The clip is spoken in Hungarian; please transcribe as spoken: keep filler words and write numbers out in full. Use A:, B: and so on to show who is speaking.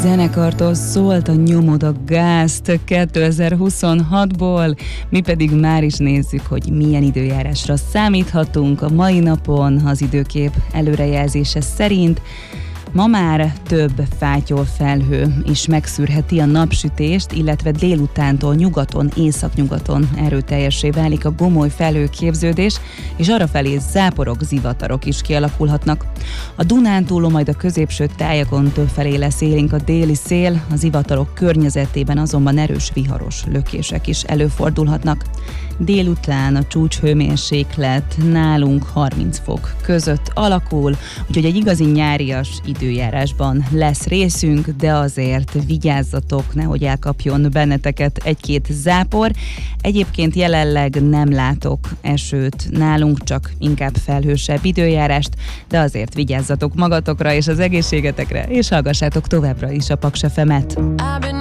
A: zenekartól szólt a Nyomod a gázt kétezer-huszonhatból, mi pedig már is nézzük, hogy milyen időjárásra számíthatunk a mai napon az időkép előrejelzése szerint. Ma már több fátyol felhő is megszűrheti a napsütést, illetve délutántól nyugaton, északnyugaton erőteljessé válik a gomoly felhőképződés, és arrafelé záporok, zivatarok is kialakulhatnak. A Dunántúlon, majd a középső tájakon többfelé lesz élénk a déli szél, a zivatarok környezetében azonban erős viharos lökések is előfordulhatnak. Délután a csúcshőmérséklet nálunk harminc fok között alakul, úgyhogy egy igazi nyárias időjárásban lesz részünk, de azért vigyázzatok, nehogy elkapjon benneteket egy-két zápor. Egyébként jelenleg nem látok esőt nálunk, csak inkább felhősebb időjárást, de azért vigyázzatok magatokra és az egészségetekre, és hallgassátok továbbra is a Paks ef emet.